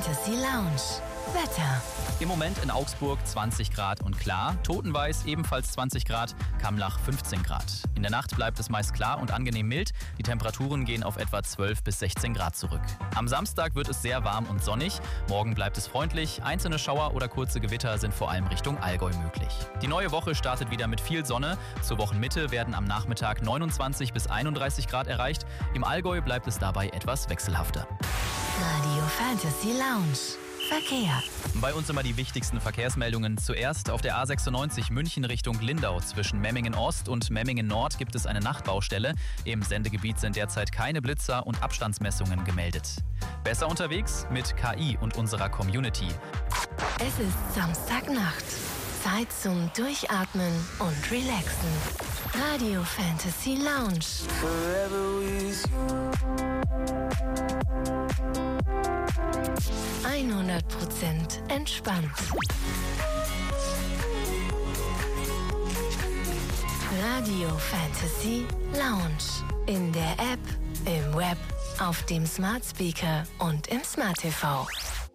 Fantasy Lounge. Wetter. Im Moment in Augsburg 20 Grad und klar. Totenweiß ebenfalls 20 Grad, Kamlach 15 Grad. In der Nacht bleibt es meist klar und angenehm mild. Die Temperaturen gehen auf etwa 12 bis 16 Grad zurück. Am Samstag wird es sehr warm und sonnig. Morgen bleibt es freundlich. Einzelne Schauer oder kurze Gewitter sind vor allem Richtung Allgäu möglich. Die neue Woche startet wieder mit viel Sonne. Zur Wochenmitte werden am Nachmittag 29 bis 31 Grad erreicht. Im Allgäu bleibt es dabei etwas wechselhafter. Radio Fantasy Lounge. Verkehr. Bei uns immer die wichtigsten Verkehrsmeldungen. Zuerst auf der A96 München Richtung Lindau. Zwischen Memmingen Ost und Memmingen Nord gibt es eine Nachtbaustelle. Im Sendegebiet sind derzeit keine Blitzer und Abstandsmessungen gemeldet. Besser unterwegs mit KI und unserer Community. Es ist Samstagnacht. Zeit zum Durchatmen und Relaxen. Radio Fantasy Lounge. Forever with you. 100% entspannt. Radio Fantasy Lounge. In der App, im Web, auf dem Smart Speaker und im Smart TV.